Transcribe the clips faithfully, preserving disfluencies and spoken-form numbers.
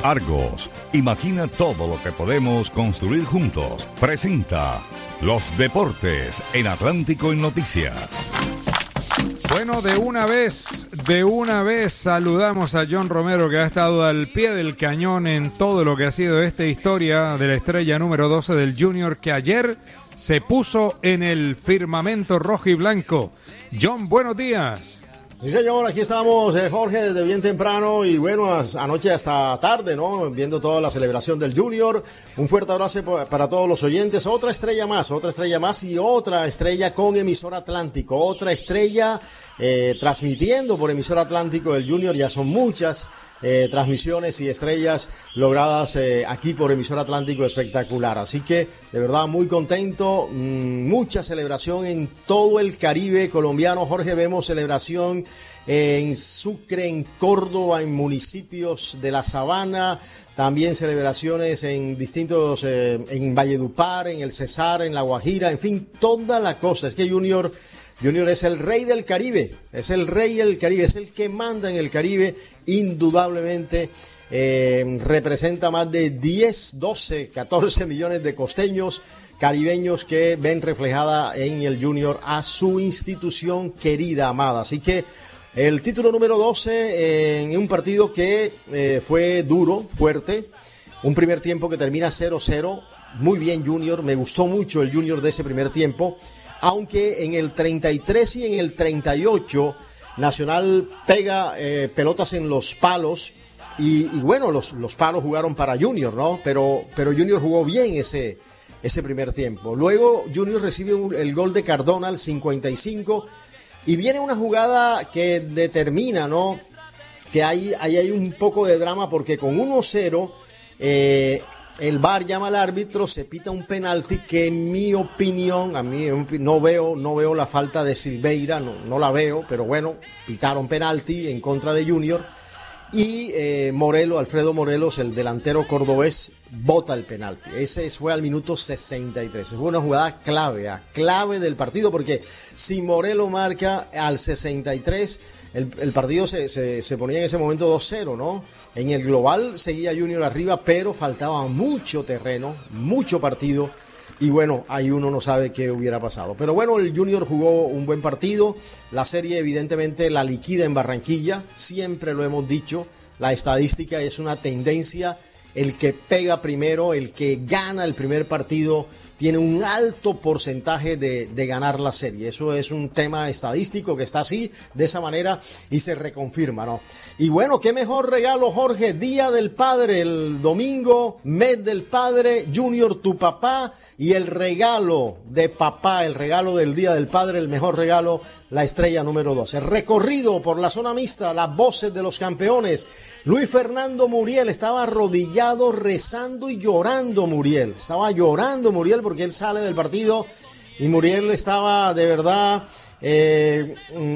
Argos, imagina todo lo que podemos construir juntos. Presenta Los Deportes en Atlántico en Noticias. Bueno, de una vez, de una vez saludamos a John Romero, que ha estado al pie del cañón en todo lo que ha sido esta historia de la estrella número doce del Junior, que ayer se puso en el firmamento rojo y blanco. John, buenos días. Sí, señor, aquí estamos, eh, Jorge, desde bien temprano y bueno, anoche hasta tarde, ¿no? Viendo toda la celebración del Junior. Un fuerte abrazo para todos los oyentes. Otra estrella más, otra estrella más y otra estrella con emisora Atlántico. Otra estrella eh, transmitiendo por emisora Atlántico del Junior. Ya son muchas eh, transmisiones y estrellas logradas eh, aquí por emisora Atlántico, espectacular. Así que, de verdad, muy contento. Mmm, mucha celebración en todo el Caribe colombiano. Jorge, vemos celebración en Sucre, en Córdoba, en municipios de la Sabana, también celebraciones en distintos, eh, en Valledupar, en el Cesar, en La Guajira, en fin, toda la cosa. Es que Junior, Junior es el rey del Caribe, es el rey del Caribe, es el que manda en el Caribe, indudablemente. Eh, representa más de diez, doce, catorce millones de costeños caribeños que ven reflejada en el Junior a su institución querida, amada. Así que el título número doce eh, en un partido que eh, fue duro, fuerte, un primer tiempo que termina cero cero, muy bien Junior, me gustó mucho el Junior de ese primer tiempo, aunque en el treinta y tres y en el treinta y ocho Nacional pega eh, pelotas en los palos. Y, y bueno, los, los palos jugaron para Junior, ¿no? Pero, pero Junior jugó bien ese, ese primer tiempo. Luego Junior recibe un, el gol de Cardona al cincuenta y cinco y viene una jugada que determina, ¿no? Que ahí, ahí hay un poco de drama porque con uno cero eh, el V A R llama al árbitro, se pita un penalti que en mi opinión, a mí no veo, no veo la falta de Silveira, no, no la veo, pero bueno, pitaron penalti en contra de Junior. Y eh, Morelos, Alfredo Morelos, el delantero cordobés, bota el penalti. Ese fue al minuto sesenta y tres. Fue una jugada clave, a clave del partido, porque si Morelos marca al sesenta y tres, el, el partido se, se, se ponía en ese momento dos cero, ¿no? En el global seguía Junior arriba, pero faltaba mucho terreno, mucho partido. Y bueno, ahí uno no sabe qué hubiera pasado. Pero bueno, el Junior jugó un buen partido. La serie evidentemente la liquida en Barranquilla. Siempre lo hemos dicho. La estadística es una tendencia. El que pega primero, el que gana el primer partido, tiene un alto porcentaje de, de ganar la serie. Eso es un tema estadístico que está así, de esa manera, y se reconfirma, ¿no? Y bueno, qué mejor regalo, Jorge, Día del Padre, el domingo, mes del Padre, Junior, tu papá, y el regalo de papá, el regalo del Día del Padre, el mejor regalo, la estrella número doce. Recorrido por la zona mixta, las voces de los campeones. Luis Fernando Muriel estaba arrodillado, rezando y llorando Muriel. Estaba llorando Muriel porque él sale del partido y Muriel estaba de verdad, eh,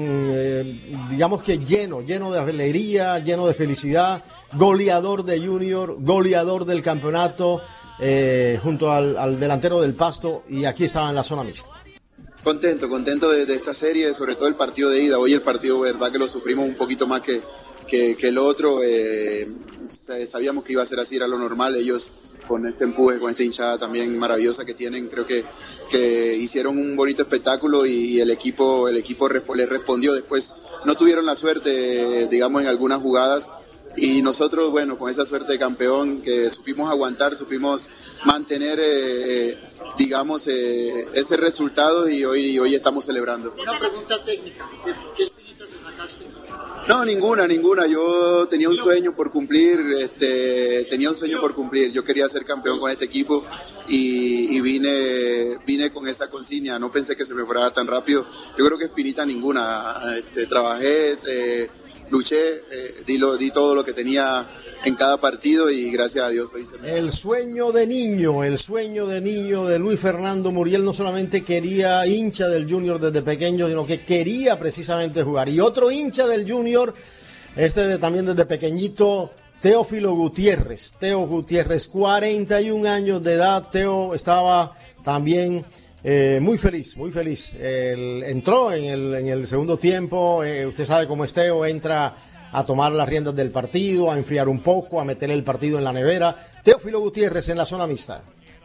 eh, digamos que lleno, lleno de alegría, lleno de felicidad. Goleador de Junior, goleador del campeonato, eh, junto al, al delantero del Pasto, y aquí estaba en la zona mixta. Contento, contento de, de esta serie, sobre todo el partido de ida. Hoy el partido, verdad que lo sufrimos un poquito más que, que, que el otro. Eh, sabíamos que iba a ser así, era lo normal. Ellos con este empuje, con esta hinchada también maravillosa que tienen, creo que, que hicieron un bonito espectáculo y, y el equipo, el equipo resp- les respondió. Después no tuvieron la suerte, digamos, en algunas jugadas. Y nosotros, bueno, con esa suerte de campeón que supimos aguantar, supimos mantener, eh, digamos, eh, ese resultado y hoy, y hoy estamos celebrando. Una pregunta técnica, ¿qué, qué espinitas te sacaste? No, ninguna, ninguna. Yo tenía un sueño por cumplir, este, tenía un sueño por cumplir. Yo quería ser campeón con este equipo y, y vine, vine con esa consigna. No pensé que se me fuera tan rápido. Yo creo que espinita ninguna. Este, trabajé, eh, luché, eh, di, lo, di todo lo que tenía en cada partido y gracias a Dios hoy se me... El sueño de niño, el sueño de niño de Luis Fernando Muriel no solamente quería hincha del Junior desde pequeño, sino que quería precisamente jugar. Y otro hincha del Junior, este de, también desde pequeñito, Teófilo Gutiérrez. Teo Gutiérrez, cuarenta y un años de edad. Teo estaba también eh, muy feliz, muy feliz. El, entró en el, en el segundo tiempo, eh, usted sabe cómo es Teo, entra a tomar las riendas del partido, a enfriar un poco, a meter el partido en la nevera. Teófilo Gutiérrez en la zona mixta.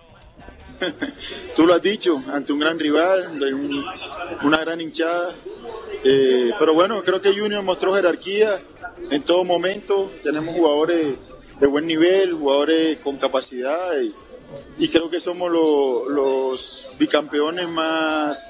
Tú lo has dicho, ante un gran rival, de un, una gran hinchada, eh, pero bueno, creo que Junior mostró jerarquía en todo momento. Tenemos jugadores de buen nivel, jugadores con capacidad y, y creo que somos lo, los bicampeones más,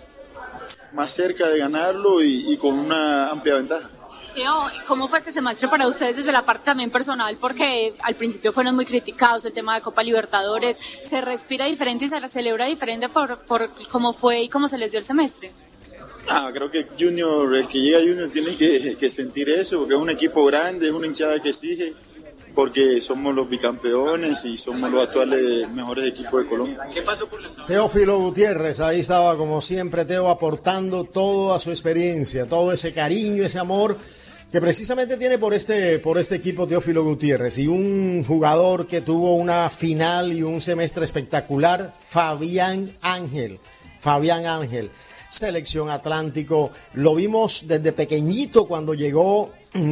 más cerca de ganarlo y, y con una amplia ventaja. ¿Cómo fue este semestre para ustedes desde la parte también personal? Porque al principio fueron muy criticados el tema de Copa Libertadores. ¿Se respira diferente y se celebra diferente por, por cómo fue y cómo se les dio el semestre? Ah, creo que Junior, el que llega a Junior tiene que, que sentir eso, porque es un equipo grande, es una hinchada que exige, porque somos los bicampeones y somos los actuales mejores equipos de Colombia. ¿Qué pasó por la Teófilo Gutiérrez, ahí estaba como siempre Teo aportando toda su experiencia, todo ese cariño, ese amor que precisamente tiene por este, por este equipo Teófilo Gutiérrez, y un jugador que tuvo una final y un semestre espectacular, Fabián Ángel, Fabián Ángel, selección Atlántico, lo vimos desde pequeñito cuando llegó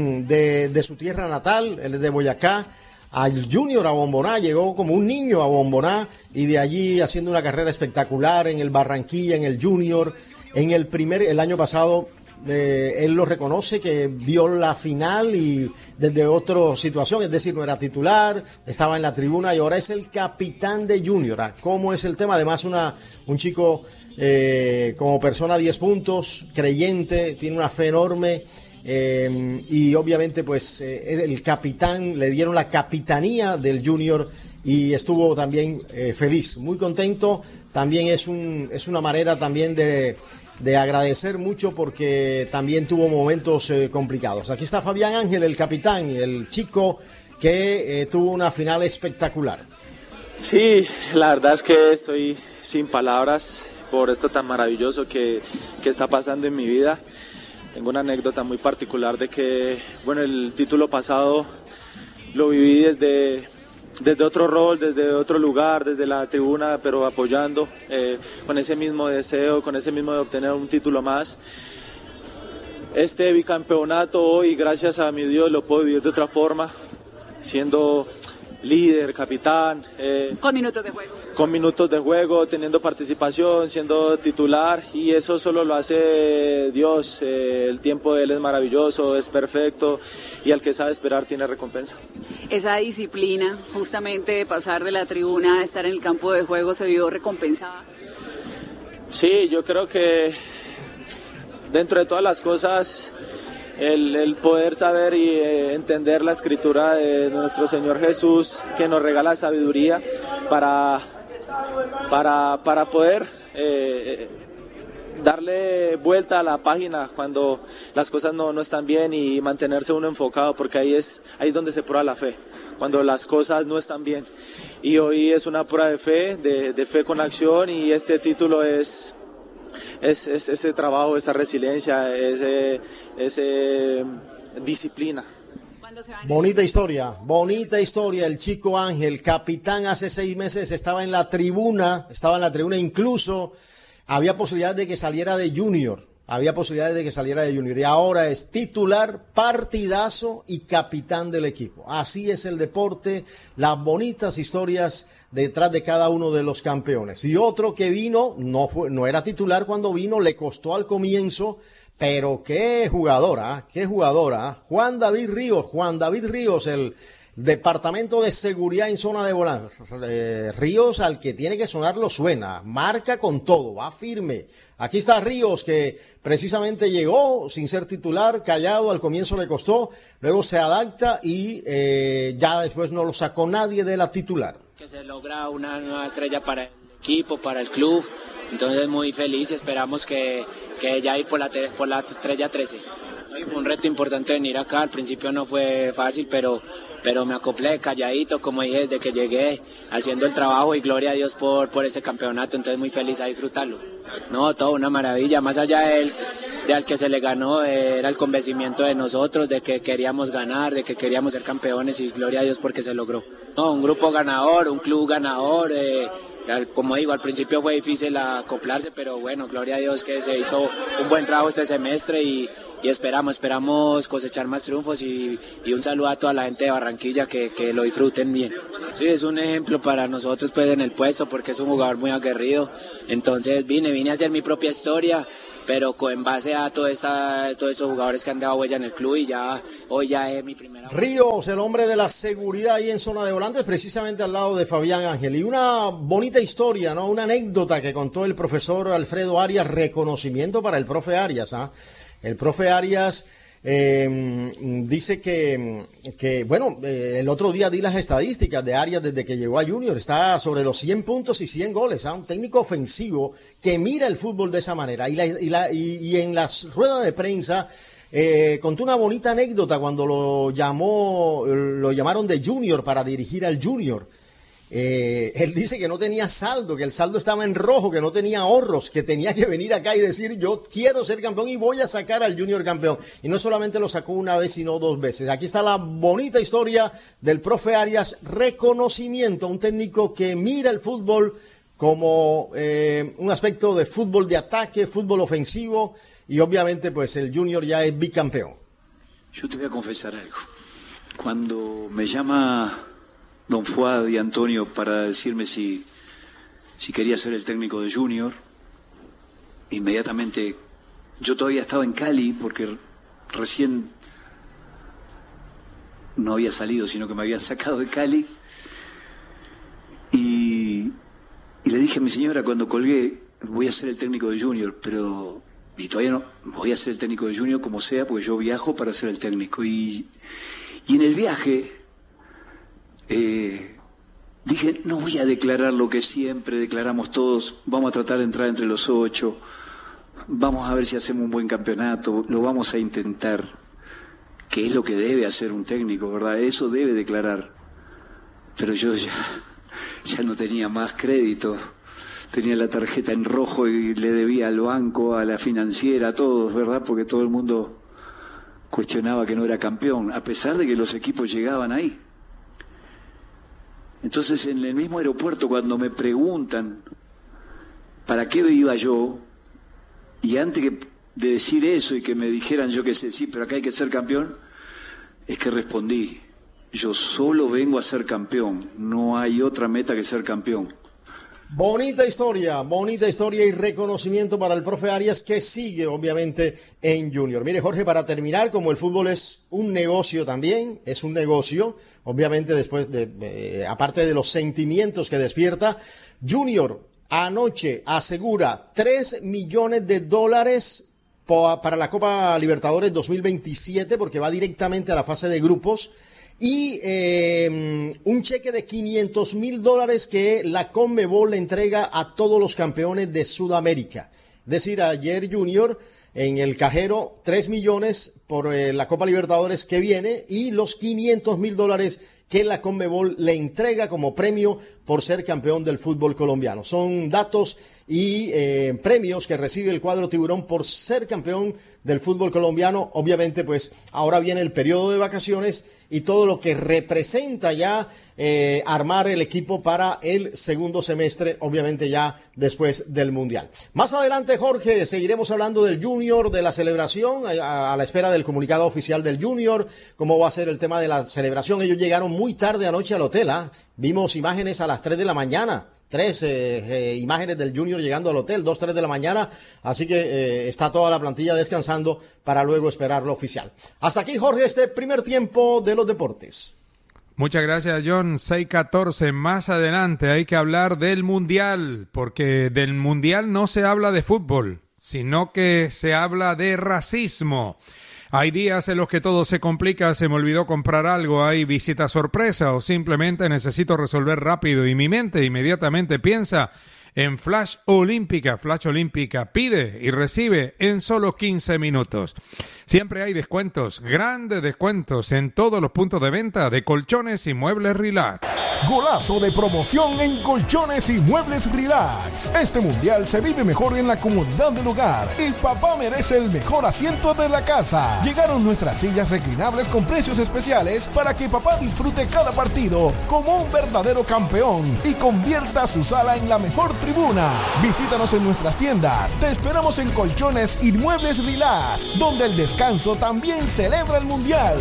de, de su tierra natal, él es de Boyacá, al Junior a Bomboná, llegó como un niño a Bomboná y de allí haciendo una carrera espectacular en el Barranquilla, en el Junior, en el primer, el año pasado. Eh, él lo reconoce que vio la final y desde otra situación, es decir, no era titular, estaba en la tribuna y ahora es el capitán de Junior. ¿Cómo es el tema? Además, una, un chico eh, como persona diez puntos, creyente, tiene una fe enorme eh, y obviamente pues eh, el capitán, le dieron la capitanía del Junior y estuvo también eh, feliz, muy contento. También es, un, es una manera también de... de agradecer mucho porque también tuvo momentos eh, complicados. Aquí está Fabián Ángel, el capitán, el chico que eh, tuvo una final espectacular. Sí, la verdad es que estoy sin palabras por esto tan maravilloso que, que está pasando en mi vida. Tengo una anécdota muy particular de que, bueno, el título pasado lo viví desde... desde otro rol, desde otro lugar, desde la tribuna, pero apoyando, eh, con ese mismo deseo, con ese mismo de obtener un título más. Este bicampeonato hoy, gracias a mi Dios, lo puedo vivir de otra forma, siendo líder, capitán. Eh, con minutos de juego. Con minutos de juego, teniendo participación, siendo titular, y eso solo lo hace Dios. Eh, el tiempo de Él es maravilloso, es perfecto, y al que sabe esperar tiene recompensa. Esa disciplina, justamente de pasar de la tribuna a estar en el campo de juego, ¿se vio recompensada? Sí, yo creo que dentro de todas las cosas, el, el poder saber y eh, entender la escritura de nuestro Señor Jesús, que nos regala sabiduría para, para, para poder eh, darle vuelta a la página cuando las cosas no, no están bien y mantenerse uno enfocado, porque ahí es, ahí es donde se prueba la fe, cuando las cosas no están bien. Y hoy es una prueba de fe, de, de fe con acción, y este título es, es, es ese trabajo, esa resiliencia, ese, ese disciplina. Bonita historia, bonita historia. El chico Ángel, capitán, hace seis meses estaba en la tribuna, estaba en la tribuna, incluso había posibilidad de que saliera de Junior, había posibilidades de que saliera de Junior y ahora es titular, partidazo y capitán del equipo. Así es el deporte, las bonitas historias detrás de cada uno de los campeones. Y otro que vino, no fue, no era titular cuando vino, le costó al comienzo, pero qué jugadora, qué jugadora. Juan David Ríos, Juan David Ríos, el Departamento de Seguridad en Zona de Volán. Eh, Ríos, al que tiene que sonar lo suena, marca con todo, va firme. Aquí está Ríos, que precisamente llegó sin ser titular, callado, al comienzo le costó, luego se adapta y eh, ya después no lo sacó nadie de la titular. Que se logra una nueva estrella para el equipo, para el club, entonces muy feliz, esperamos que, que ya ir por la, por la estrella trece. Sí, fue un reto importante venir acá, al principio no fue fácil, pero, pero me acoplé calladito, como dije, desde que llegué, haciendo el trabajo, y gloria a Dios por, por este campeonato, entonces muy feliz a disfrutarlo. No, todo una maravilla, más allá de él, de al que se le ganó, eh, era el convencimiento de nosotros, de que queríamos ganar, de que queríamos ser campeones, y gloria a Dios porque se logró. No, un grupo ganador, un club ganador, eh, como digo, al principio fue difícil acoplarse, pero bueno, gloria a Dios que se hizo un buen trabajo este semestre y, y esperamos, esperamos cosechar más triunfos y, y un saludo a toda la gente de Barranquilla que, que lo disfruten bien. Sí, es un ejemplo para nosotros pues en el puesto porque es un jugador muy aguerrido, entonces vine, vine a hacer mi propia historia, pero en base a toda esta, todos estos jugadores que han dado huella en el club y ya hoy ya es mi primera. Ríos, el hombre de la seguridad ahí en zona de volantes, precisamente al lado de Fabián Ángel. Y una bonita historia, ¿no? Una anécdota que contó el profesor Alfredo Arias, reconocimiento para el profe Arias, ¿ah? ¿eh? El profe Arias eh, dice que, que bueno, eh, el otro día di las estadísticas de Arias desde que llegó a Junior, está sobre los cien puntos y cien goles, ¿eh? Un técnico ofensivo que mira el fútbol de esa manera. Y, la, y, la, y, y en las ruedas de prensa eh, contó una bonita anécdota cuando lo llamó, lo llamaron de Junior para dirigir al Junior. Eh, él dice que no tenía saldo, que el saldo estaba en rojo, que no tenía ahorros, que tenía que venir acá y decir yo quiero ser campeón y voy a sacar al Junior campeón. Y no solamente lo sacó una vez, sino dos veces. Aquí está la bonita historia del profe Arias, reconocimiento a un técnico que mira el fútbol como eh, un aspecto de fútbol de ataque, fútbol ofensivo, y obviamente pues el Junior ya es bicampeón. Yo te voy a confesar algo. Cuando me llama don Fuad y Antonio para decirme si, si quería ser el técnico de Junior, inmediatamente, yo todavía estaba en Cali porque recién no había salido, sino que me habían sacado de Cali, y, y le dije a mi señora cuando colgué, voy a ser el técnico de Junior, pero y todavía no, voy a ser el técnico de Junior como sea, porque yo viajo para ser el técnico, y, y en el viaje Eh, dije, no voy a declarar lo que siempre declaramos todos, vamos a tratar de entrar entre los ocho, vamos a ver si hacemos un buen campeonato, lo vamos a intentar, que es lo que debe hacer un técnico, ¿verdad? Eso debe declarar. Pero yo ya, ya no tenía más crédito, tenía la tarjeta en rojo y le debía al banco, a la financiera, a todos, ¿verdad? Porque todo el mundo cuestionaba que no era campeón, a pesar de que los equipos llegaban ahí. Entonces, en el mismo aeropuerto, cuando me preguntan para qué iba yo, y antes de decir eso y que me dijeran, yo qué sé, sí, pero acá hay que ser campeón, es que respondí, yo solo vengo a ser campeón, no hay otra meta que ser campeón. Bonita historia, bonita historia y reconocimiento para el profe Arias, que sigue obviamente en Junior. Mire, Jorge, para terminar, como el fútbol es un negocio también, es un negocio, obviamente después de, eh, aparte de los sentimientos que despierta, Junior anoche asegura tres millones de dólares para la Copa Libertadores dos mil veintisiete, porque va directamente a la fase de grupos. Y eh, un cheque de quinientos mil dólares que la Conmebol le entrega a todos los campeones de Sudamérica. Es decir, ayer Junior en el cajero tres millones por eh, la Copa Libertadores que viene y los quinientos mil dólares que la Conmebol le entrega como premio por ser campeón del fútbol colombiano. Son datos y eh, premios que recibe el cuadro tiburón por ser campeón del fútbol colombiano. Obviamente, pues ahora viene el periodo de vacaciones y todo lo que representa ya eh, armar el equipo para el segundo semestre, obviamente ya después del Mundial. Más adelante, Jorge, seguiremos hablando del Junior, de la celebración, a, a la espera del comunicado oficial del Junior, cómo va a ser el tema de la celebración. Ellos llegaron muy tarde anoche al hotel, ¿ah? Vimos imágenes a las tres de la mañana. Tres eh, eh, imágenes del Junior llegando al hotel, dos, tres de la mañana, así que eh, está toda la plantilla descansando para luego esperar lo oficial. Hasta aquí, Jorge, este primer tiempo de los deportes. Muchas gracias, John. seis catorce, más adelante hay que hablar del Mundial, porque del Mundial no se habla de fútbol, sino que se habla de racismo. Hay días en los que todo se complica, se me olvidó comprar algo, hay visita sorpresa o simplemente necesito resolver rápido y mi mente inmediatamente piensa en Flash Olímpica. Flash Olímpica pide y recibe en solo quince minutos. Siempre hay descuentos, grandes descuentos en todos los puntos de venta de colchones y muebles Relax. Golazo de promoción en Colchones y Muebles Relax. Este mundial se vive mejor en la comodidad del hogar y papá merece el mejor asiento de la casa. Llegaron nuestras sillas reclinables con precios especiales para que papá disfrute cada partido como un verdadero campeón y convierta su sala en la mejor tribuna. Visítanos en nuestras tiendas. Te esperamos en Colchones y Muebles Relax, donde el descanso descanso también celebra el Mundial.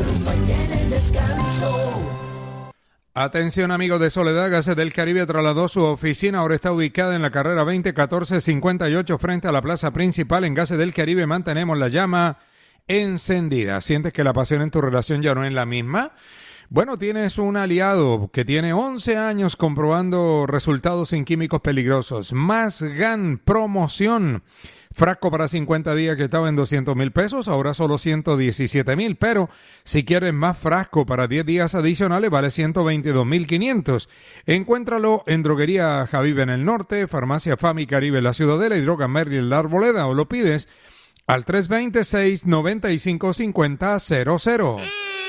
Atención amigos de Soledad, Gases del Caribe trasladó su oficina, ahora está ubicada en la carrera veinte catorce cincuenta y ocho frente a la plaza principal. En Gases del Caribe mantenemos la llama encendida. ¿Sientes que la pasión en tu relación ya no es la misma? Bueno, tienes un aliado que tiene once años comprobando resultados sin químicos peligrosos. Más Gan Promoción. Frasco para cincuenta días que estaba en doscientos mil pesos, ahora solo ciento diecisiete mil, pero si quieres más frasco para diez días adicionales vale ciento veintidós mil quinientos. Encuéntralo en Droguería Javib en el norte, Farmacia Fami Caribe en la Ciudadela y Droga Merry en la Arboleda, o lo pides al tres dos cero, seis nueve cinco, cinco cero cero cero.